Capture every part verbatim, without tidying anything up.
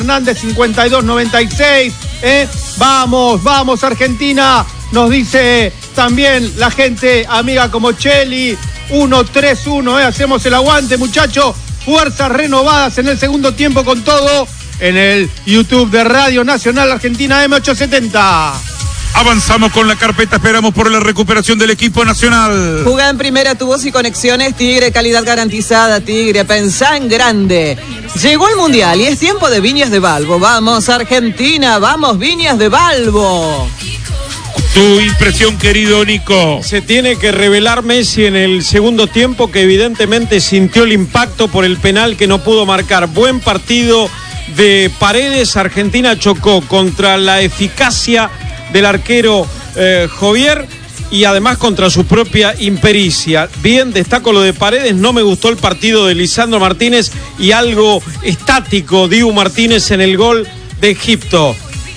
Hernández cincuenta y dos noventa y seis. ¿eh? Vamos, vamos Argentina, nos dice también la gente amiga como Cheli. uno tres uno, ¿eh? Hacemos el aguante, muchachos. Fuerzas renovadas en el segundo tiempo con todo en el YouTube de Radio Nacional Argentina M ochocientos setenta. Avanzamos con la carpeta, esperamos por la recuperación del equipo nacional. Juega en primera, tubos y conexiones, Tigre, calidad garantizada, Tigre, pensá en grande. Llegó el Mundial y es tiempo de Viñas de Balbo. Vamos Argentina, vamos Viñas de Balbo. Tu impresión, querido Nico. Se tiene que revelar Messi en el segundo tiempo, que evidentemente sintió el impacto por el penal que no pudo marcar. Buen partido de Paredes. Argentina chocó contra la eficacia del arquero eh, Jovier y además contra su propia impericia. Bien, destaco lo de Paredes, no me gustó el partido de Lisandro Martínez y algo estático Dibu Martínez en el gol de Egipto.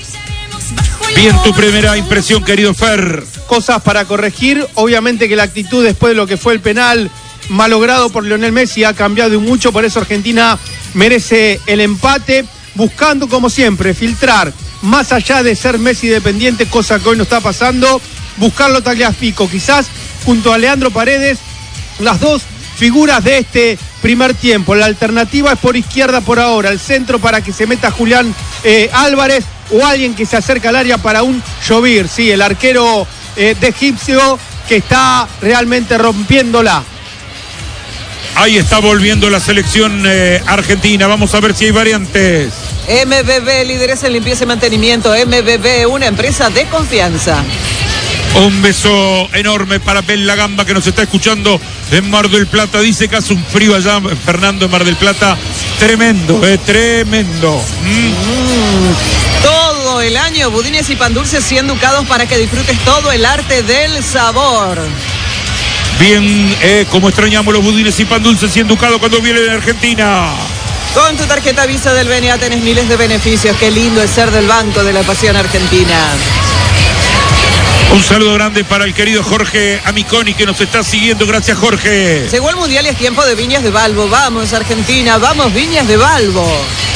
Bien, tu primera impresión, querido Fer. Cosas para corregir, obviamente que la actitud después de lo que fue el penal malogrado por Lionel Messi ha cambiado mucho, por eso Argentina merece el empate, buscando como siempre filtrar más allá de ser Messi dependiente, cosa que hoy no está pasando, buscarlo Tagliafico, quizás junto a Leandro Paredes, las dos figuras de este primer tiempo. La alternativa es por izquierda por ahora, el centro para que se meta Julián eh, Álvarez o alguien que se acerca al área para un Jovier, sí, el arquero eh, de Egipcio que está realmente rompiéndola. Ahí está volviendo la selección eh, argentina, vamos a ver si hay variantes. M B B, líderes en limpieza y mantenimiento. M B B, una empresa de confianza. Un beso enorme para Bella Gamba que nos está escuchando en Mar del Plata. Dice que hace un frío allá, Fernando, en Mar del Plata. Tremendo, eh, tremendo. Mm. Mm. Todo el año, budines y pan dulces cien ducados para que disfrutes todo el arte del sabor. Bien, eh, como extrañamos los budines y pan dulces cien ducados cuando vienen a Argentina. Con tu tarjeta Visa del B N A tenés miles de beneficios. Qué lindo es ser del Banco de la Pasión Argentina. Un saludo grande para el querido Jorge Amiconi que nos está siguiendo. Gracias, Jorge. Llegó el Mundial y es tiempo de Viñas de Balbo. Vamos, Argentina, vamos, Viñas de Balbo.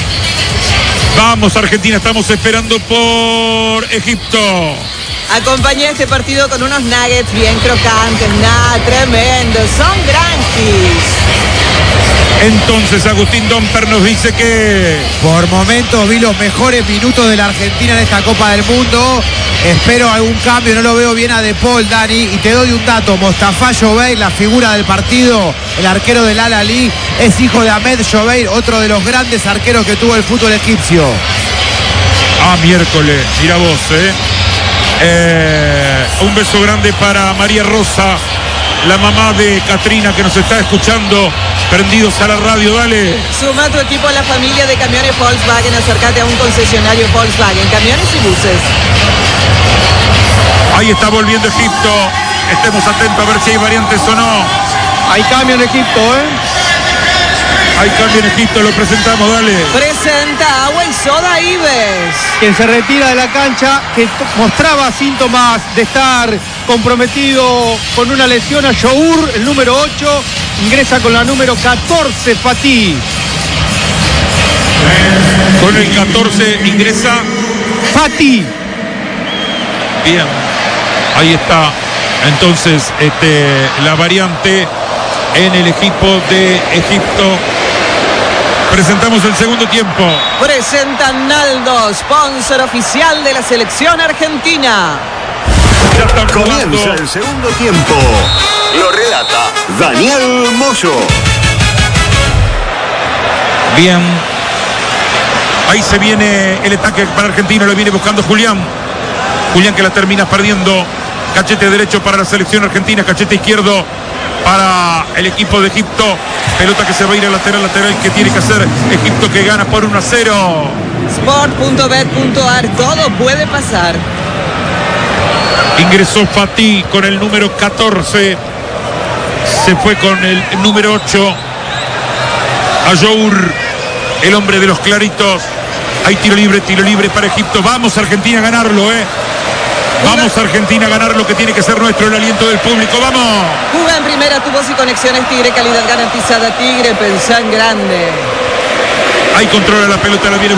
Vamos, Argentina, estamos esperando por Egipto. Acompañé este partido con unos nuggets bien crocantes, nada, tremendos, son grandes. Entonces Agustín Domper nos dice que por momentos vi los mejores minutos de la Argentina en esta Copa del Mundo. Espero algún cambio, no lo veo bien a De Paul, Dani. Y te doy un dato, Mostafa Jobeir, la figura del partido, el arquero del Al-Ahly, es hijo de Ahmed Jobeir, otro de los grandes arqueros que tuvo el fútbol egipcio. Ah, miércoles, mira vos, eh. eh un beso grande para María Rosa, la mamá de Katrina que nos está escuchando, prendidos a la radio, dale. Suma a tu equipo a la familia de camiones Volkswagen, acércate a un concesionario Volkswagen, camiones y buses. Ahí está volviendo Egipto, estemos atentos a ver si hay variantes o no. Hay cambio en Egipto, ¿eh? Hay cambio en Egipto, lo presentamos, dale. Presenta Agua y Soda Ives. Quien se retira de la cancha, que mostraba síntomas de estar comprometido con una lesión a Jour, el número ocho, ingresa con la número catorce, Fatih. Con el catorce ingresa Fatih. Bien, ahí está entonces este, la variante en el equipo de Egipto. Presentamos el segundo tiempo. Presenta Naldo, sponsor oficial de la selección argentina. Ya están Comienza jugando. el segundo tiempo. Lo relata Daniel Moyo. Bien. Ahí se viene el ataque para Argentina, lo viene buscando Julián. Julián que la termina perdiendo. Cachete derecho para la selección argentina, cachete izquierdo para el equipo de Egipto. Pelota que se va a ir a lateral, lateral que tiene que hacer Egipto, que gana por uno a cero. sport punto bet punto a r, todo puede pasar. Ingresó Fatih con el número catorce. Se fue con el número ocho. Ayour, el hombre de los claritos. Hay tiro libre, tiro libre para Egipto. Vamos Argentina a ganarlo, eh. Vamos Argentina a ganar lo que tiene que ser nuestro, el aliento del público, vamos. Juga en primera, tubos y conexiones Tigre, calidad garantizada Tigre, pensá en grande. Ahí controla la pelota, la viene